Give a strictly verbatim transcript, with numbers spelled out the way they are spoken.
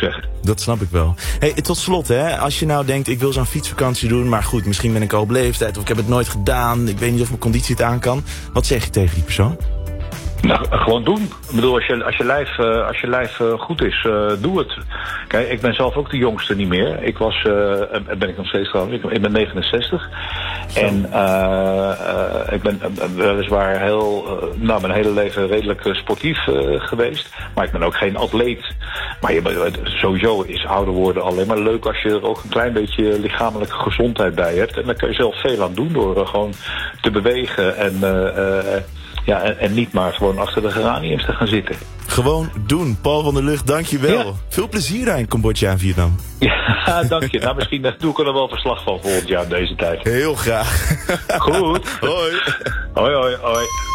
zeggen. Dat snap ik wel. Hey, tot slot, hè, als je nou denkt, ik wil zo'n fietsvakantie doen, maar goed, misschien ben ik al op leeftijd of ik heb het nooit gedaan, ik weet niet of mijn conditie het aan kan. Wat zeg je tegen die persoon? Nou, gewoon doen. Ik bedoel, als je, als je lijf, uh, als je lijf uh, goed is, uh, doe het. Kijk, ik ben zelf ook de jongste niet meer. Ik was, uh, ben ik nog steeds trouwens, ik, ik ben negenenzestig. Zo. En uh, uh, ik ben uh, weliswaar heel, uh, nou, mijn hele leven redelijk uh, sportief uh, geweest. Maar ik ben ook geen atleet. Maar je, sowieso is ouder worden alleen maar leuk als je er ook een klein beetje lichamelijke gezondheid bij hebt. En daar kun je zelf veel aan doen door uh, gewoon te bewegen en... Uh, uh, Ja, en, en niet maar gewoon achter de geraniums te gaan zitten. Gewoon doen. Paul van der Lugt, dank je wel. Ja. Veel plezier daar in Cambodja en Vietnam. Ja, dank je. Nou, misschien doe ik er nog wel verslag van volgend jaar deze tijd. Heel graag. Goed. Hoi. Hoi, hoi, hoi.